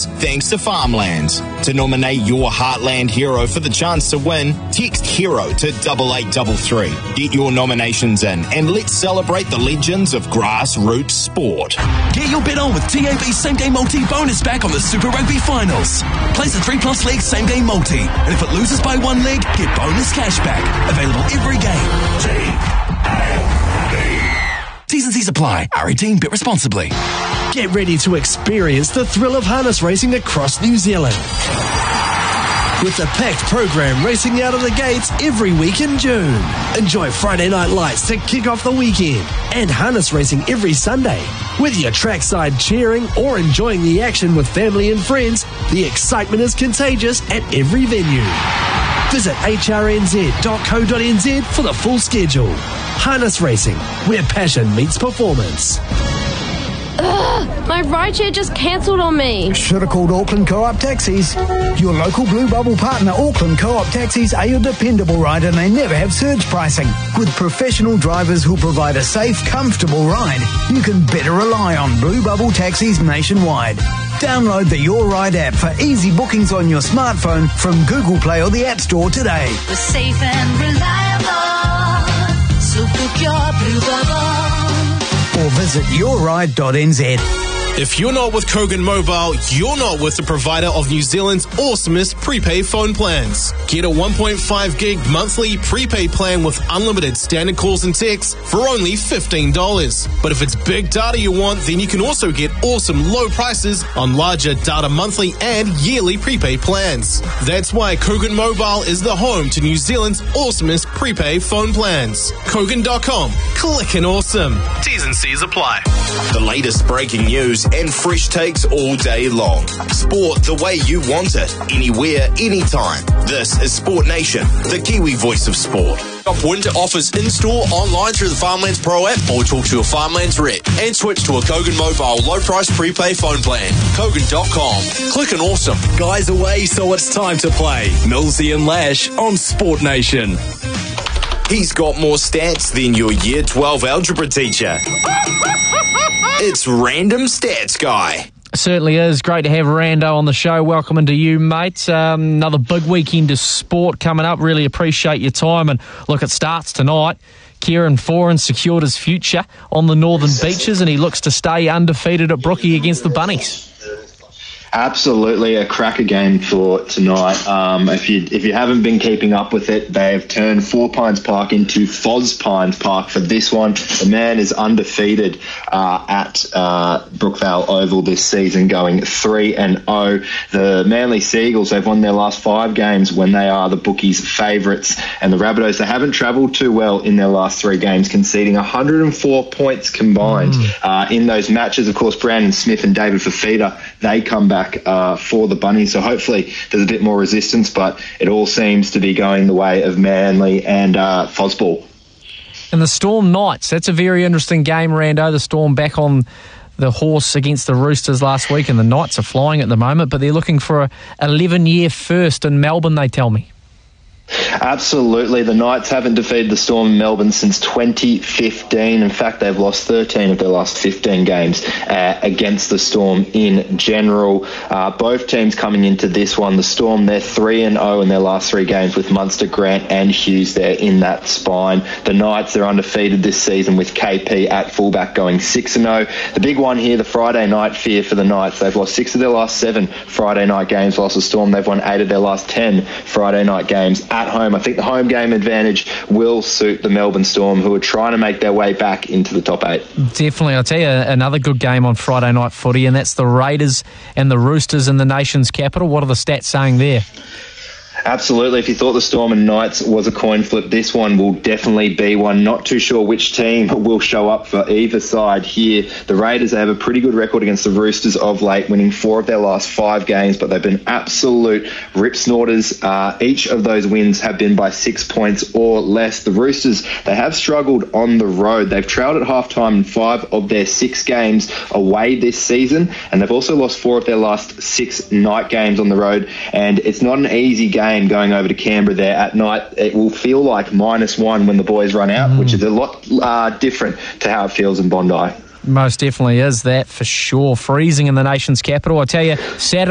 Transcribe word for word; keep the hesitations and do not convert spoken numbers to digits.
winners thanks to Farmlands. To nominate your Heartland hero for the chance to win, text HERO to double eight double three. Get your nominations in and let's celebrate the legends of grassroots sport. Get your bet on with T A B's Same Game Multi bonus back on the Super Rugby Finals. Place a three plus leg Same Game Multi, and if it loses by one leg, get bonus cash back. Available every game. T A B. T's and C's apply. R eighteen, bet responsibly. Get ready to experience the thrill of harness racing across New Zealand. With a packed program racing out of the gates every week in June. Enjoy Friday Night Lights to kick off the weekend and harness racing every Sunday. Whether you're trackside cheering or enjoying the action with family and friends, the excitement is contagious at every venue. Visit h r n z dot co dot n z for the full schedule. Harness racing, where passion meets performance. Ugh, my rideshare just cancelled on me. Should have called Auckland Co-op Taxis. Your local Blue Bubble partner, Auckland Co-op Taxis, are your dependable ride and they never have surge pricing. With professional drivers who provide a safe, comfortable ride, you can better rely on Blue Bubble Taxis nationwide. Download the Your Ride app for easy bookings on your smartphone from Google Play or the App Store today. We're safe and reliable, so book your Blue Bubble. Or visit your ride dot n z. If you're not with Kogan Mobile, you're not with the provider of New Zealand's awesomest prepaid phone plans. Get a one point five gig monthly prepaid plan with unlimited standard calls and texts for only fifteen dollars. But if it's big data you want, then you can also get awesome low prices on larger data monthly and yearly prepaid plans. That's why Kogan Mobile is the home to New Zealand's awesomest prepaid phone plans. Kogan dot com. Clickin' awesome. T's and C's apply. The latest breaking news and fresh takes all day long. Sport the way you want it, anywhere, anytime. This is Sport Nation, the Kiwi voice of sport. Shop winter offers in-store, online through the Farmlands Pro app, or talk to your Farmlands rep. And switch to a Kogan Mobile low-price prepaid phone plan. Kogan dot com. Clickin' awesome. Guys away, so it's time to play. Millsy and Lash on Sport Nation. He's got more stats than your Year twelve algebra teacher. It's Random Stats Guy. Certainly is. Great to have Rando on the show. Welcome into you, mate. Um, another big weekend of sport coming up. Really appreciate your time. And look, it starts tonight. Kieran Foran secured his future on the Northern Beaches, and he looks to stay undefeated at Brookie against the Bunnies. Absolutely a cracker game for tonight. Um, if you if you haven't been keeping up with it, they've turned Four Pines Park into Foz Pines Park for this one. The man is undefeated uh, at uh, Brookvale Oval this season, going three and oh. The Manly Seagulls, they've won their last five games when they are the bookies' favourites, and the Rabbitohs, they haven't travelled too well in their last three games, conceding one hundred four points combined mm. uh, in those matches. Of course, Brandon Smith and David Fafita, they come back Uh, for the Bunnies, so hopefully there's a bit more resistance, but it all seems to be going the way of Manly and uh, Fosball. And the Storm Knights, that's a very interesting game, Rando. The Storm back on the horse against the Roosters last week, and the Knights are flying at the moment, but they're looking for a eleven-year first in Melbourne, they tell me. Absolutely. The Knights haven't defeated the Storm in Melbourne since twenty fifteen. In fact, they've lost thirteen of their last fifteen games uh, against the Storm in general. Uh, both teams coming into this one. The Storm, they're three and oh in their last three games with Munster, Grant and Hughes there in that spine. The Knights, they're undefeated this season with K P at fullback going six and oh. The big one here, the Friday night fear for the Knights. They've lost six of their last seven Friday night games, whilst the Storm, they've won eight of their last ten Friday night games at home. I think the home game advantage will suit the Melbourne Storm, who are trying to make their way back into the top eight. Definitely. I'll tell you another good game on Friday night footy, and that's the Raiders and the Roosters in the nation's capital. What are the stats saying there? Absolutely. If you thought the Storm and Knights was a coin flip, this one will definitely be one. Not too sure which team will show up for either side here. The Raiders have a pretty good record against the Roosters of late, winning four of their last five games, but they've been absolute rip snorters. Uh, each of those wins have been by six points or less. The Roosters, they have struggled on the road. They've trailed at halftime in five of their six games away this season, and they've also lost four of their last six night games on the road, and it's not an easy game going over to Canberra there at night. It will feel like minus one when the boys run out, mm. which is a lot uh, different to how it feels in Bondi. Most definitely is that for sure. Freezing in the nation's capital. I tell you, Saturday